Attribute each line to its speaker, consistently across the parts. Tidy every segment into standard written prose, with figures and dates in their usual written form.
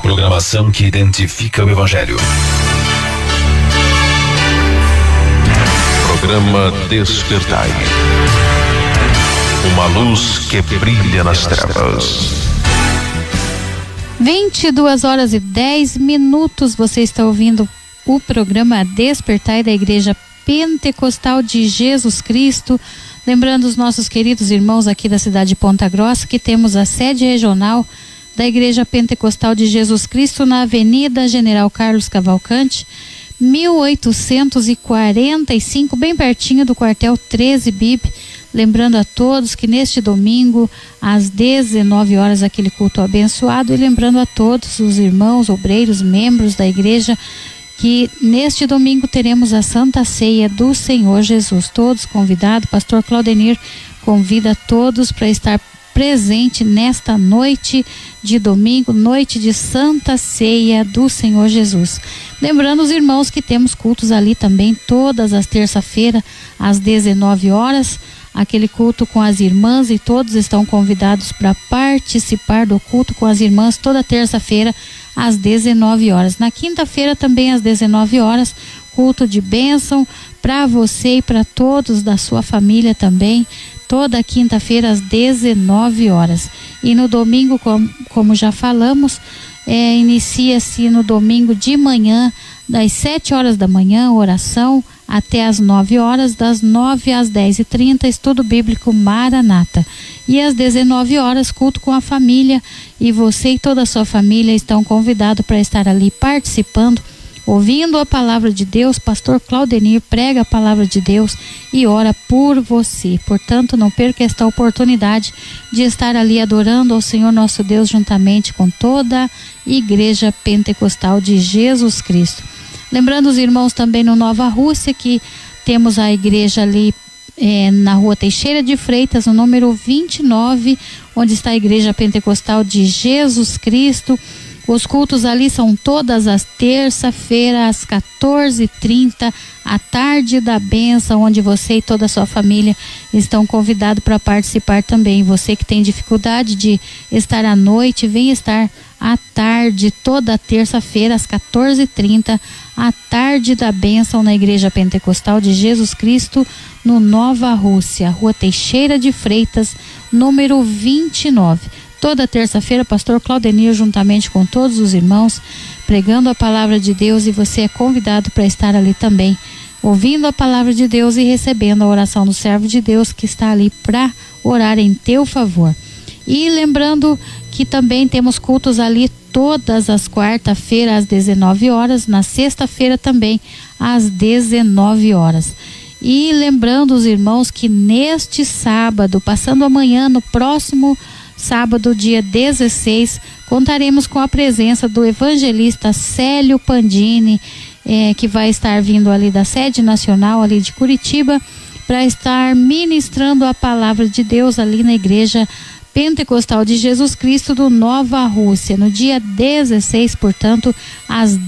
Speaker 1: Programação que identifica o Evangelho. Programa Despertai. Uma luz que brilha nas trevas.
Speaker 2: 22h10. Você está ouvindo o programa Despertai da Igreja Pentecostal de Jesus Cristo. Lembrando os nossos queridos irmãos aqui da cidade de Ponta Grossa que temos a sede regional da Igreja Pentecostal de Jesus Cristo na Avenida General Carlos Cavalcante, 1845, bem pertinho do quartel 13 BIP. Lembrando a todos que neste domingo, às 19 horas, aquele culto abençoado. E lembrando a todos os irmãos, obreiros, membros da igreja, que neste domingo teremos a Santa Ceia do Senhor Jesus. Todos convidados. Pastor Claudenir convida todos para estar presente nesta noite de domingo, noite de Santa Ceia do Senhor Jesus. Lembrando os irmãos que temos cultos ali também todas as terça-feiras às 19 horas, aquele culto com as irmãs, e todos estão convidados para participar do culto com as irmãs toda terça-feira às 19 horas. Na quinta-feira também às 19 horas, culto de bênção para você e para todos da sua família também, toda quinta-feira às 19 horas. E no domingo, como já falamos, inicia-se no domingo de manhã, das 7 horas da manhã, oração, até às 9 horas, das 9 às 10h30, estudo bíblico Maranata. E às 19 horas, culto com a família, e você e toda a sua família estão convidados para estar ali participando, ouvindo a palavra de Deus. Pastor Claudenir prega a palavra de Deus e ora por você. Portanto, não perca esta oportunidade de estar ali adorando ao Senhor nosso Deus juntamente com toda a Igreja Pentecostal de Jesus Cristo. Lembrando os irmãos também no Nova Rússia que temos a igreja ali na Rua Teixeira de Freitas, no número 29, onde está a Igreja Pentecostal de Jesus Cristo. Os cultos ali são todas as terça-feiras às 14h30, à tarde da bênção, onde você e toda a sua família estão convidados para participar também. Você que tem dificuldade de estar à noite, vem estar à tarde, toda terça-feira às 14h30, à tarde da bênção na Igreja Pentecostal de Jesus Cristo, no Nova Rússia, Rua Teixeira de Freitas, número 29. Toda terça-feira, pastor Claudenir, juntamente com todos os irmãos, pregando a palavra de Deus, e você é convidado para estar ali também, ouvindo a palavra de Deus e recebendo a oração do servo de Deus que está ali para orar em teu favor. E lembrando que também temos cultos ali todas as quarta-feiras às 19 horas, na sexta-feira também às 19 horas. E lembrando os irmãos que neste sábado, passando amanhã, no próximo sábado, dia 16, contaremos com a presença do evangelista Célio Pandini, que vai estar vindo ali da sede nacional ali de Curitiba, para estar ministrando a palavra de Deus ali na Igreja Pentecostal de Jesus Cristo do Nova Rússia, no dia 16, portanto, às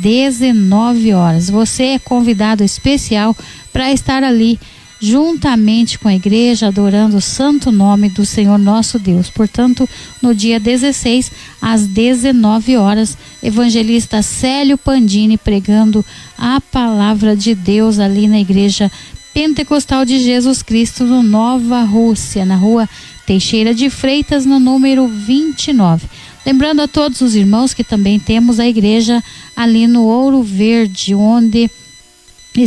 Speaker 2: 19 horas. Você é convidado especial para estar ali juntamente com a igreja, adorando o santo nome do Senhor nosso Deus. Portanto, no dia 16, às 19 horas, evangelista Célio Pandini pregando a palavra de Deus ali na Igreja Pentecostal de Jesus Cristo no Nova Rússia, na Rua Teixeira de Freitas, no número 29. Lembrando a todos os irmãos que também temos a igreja ali no Ouro Verde, onde